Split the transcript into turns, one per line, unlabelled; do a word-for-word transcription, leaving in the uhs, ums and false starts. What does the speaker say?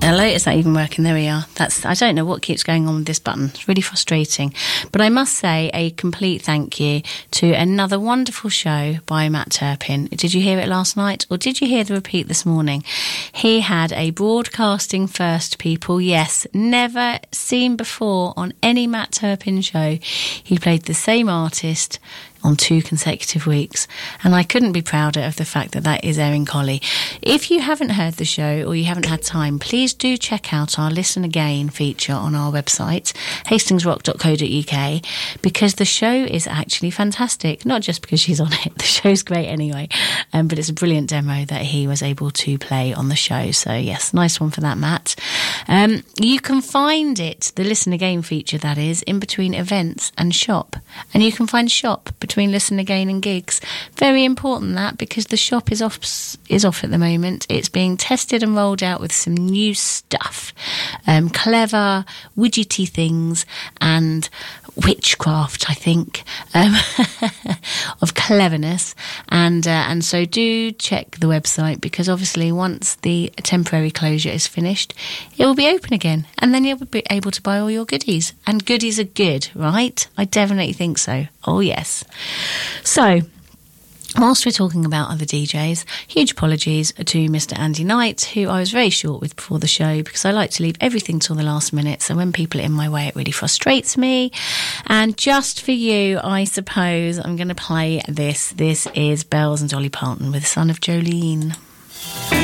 Hello, is that even working? There we are. That's, I don't know what keeps going on with this button. It's really frustrating. But I must say a complete thank you to another wonderful show by Matt Turpin. Did you hear it last night, or did you hear the repeat this morning? He had a broadcasting first, people. Yes, never seen before on any Matt Turpin show. He played the same artist on two consecutive weeks, and I couldn't be prouder of the fact that that is Erin Colley. If you haven't heard the show or you haven't had time, please do check out our Listen Again feature on our website, hastings rock dot co dot uk, because the show is actually fantastic. Not just because she's on it, the show's great anyway, um, but it's a brilliant demo that he was able to play on the show. So yes, nice one for that, Matt. Um, you can find it, the Listen Again feature that is, in between events and shop, and you can find shop between Listen Again and gigs. Very important that, because the shop is off is off at the moment. It's being tested and rolled out with some new stuff, um, clever widgety things and witchcraft, I think, um, of cleverness, and uh, and so do check the website, because obviously once the temporary closure is finished, it will be open again, and then you'll be able to buy all your goodies. And goodies are good, right? I definitely think so. Oh yes. So, whilst we're talking about other D Js, huge apologies to Mister Andy Knight, who I was very short with before the show, because I like to leave everything till the last minute, so when people are in my way it really frustrates me. And just for you, I suppose, I'm going to play this. This is Bells and Dolly Parton with Son of Jolene.